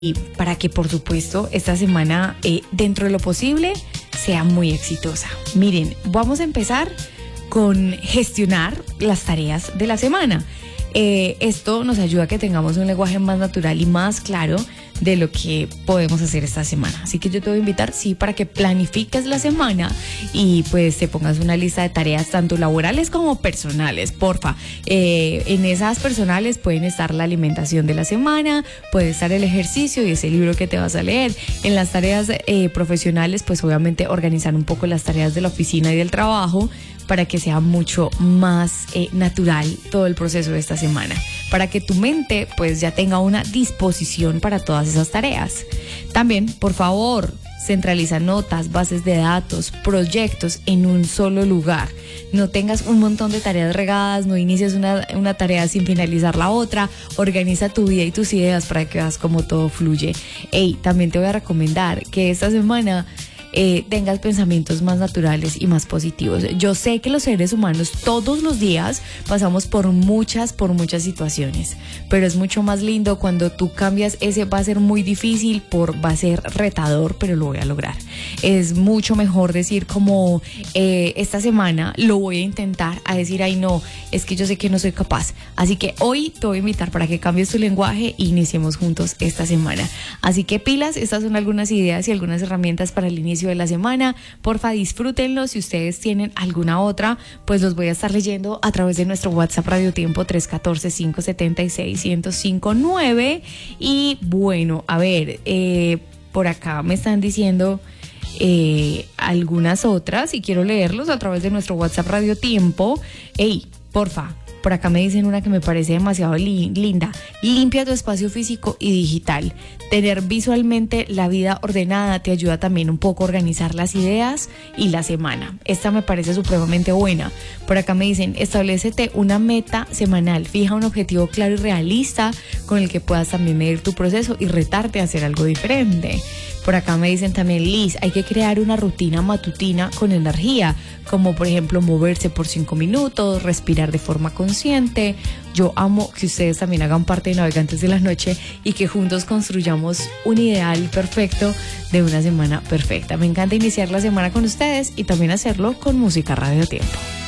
y para que, por supuesto, esta semana, dentro de lo posible, sea muy exitosa. Miren, vamos a empezar con gestionar las tareas de la semana. Esto nos ayuda a que tengamos un lenguaje más natural y más claro de lo que podemos hacer esta semana. Así que yo te voy a invitar, sí, para que planifiques la semana y pues te pongas una lista de tareas tanto laborales como personales, porfa. En esas personales pueden estar la alimentación de la semana, puede estar el ejercicio y ese libro que te vas a leer. En las tareas profesionales, pues obviamente organizar un poco las tareas de la oficina y del trabajo para que sea mucho más natural todo el proceso de esta semana, para que tu mente pues ya tenga una disposición para todas esas tareas. También, por favor, centraliza notas, bases de datos, proyectos en un solo lugar. No tengas un montón de tareas regadas, no inicies una tarea sin finalizar la otra. Organiza tu vida y tus ideas para que veas cómo todo fluye. También te voy a recomendar que esta semana tengas pensamientos más naturales y más positivos. Yo sé que los seres humanos todos los días pasamos por muchas situaciones, pero es mucho más lindo cuando tú cambias ese va a ser muy difícil por va a ser retador, pero lo voy a lograr. Es mucho mejor decir como esta semana lo voy a intentar, a decir ay no, es que yo sé que no soy capaz. Así que hoy te voy a invitar para que cambies tu lenguaje e iniciemos juntos esta semana. Así que pilas, estas son algunas ideas y algunas herramientas para el inicio de la semana. Porfa, disfrútenlo. Si ustedes tienen alguna otra, pues los voy a estar leyendo a través de nuestro WhatsApp Radio Tiempo 314-576-1059. Y bueno, a ver, por acá me están diciendo algunas otras y quiero leerlos a través de nuestro WhatsApp Radio Tiempo. Porfa. Por acá me dicen una que me parece demasiado linda. Limpia tu espacio físico y digital. Tener visualmente la vida ordenada te ayuda también un poco a organizar las ideas y la semana. Esta me parece supremamente buena. Por acá me dicen, establécete una meta semanal. Fija un objetivo claro y realista con el que puedas también medir tu proceso y retarte a hacer algo diferente. Por acá me dicen también, Liz, hay que crear una rutina matutina con energía, como por ejemplo moverse por 5 minutos, respirar de forma consciente. Yo amo que ustedes también hagan parte de Navegantes de la Noche y que juntos construyamos un ideal perfecto de una semana perfecta. Me encanta iniciar la semana con ustedes y también hacerlo con Música Radio Tiempo.